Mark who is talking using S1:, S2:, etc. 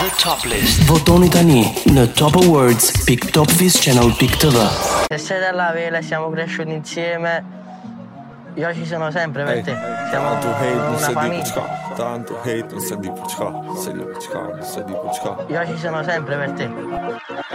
S1: The Top List. Votoni tani në Top Awards .topvis.channel.tv.
S2: Se sei della vela, siamo cresciuti insieme. Io ci sono sempre per te. Siamo una famiglia.
S3: Tanto hate non sa di per çka. Io
S2: Io ci sono sempre per te.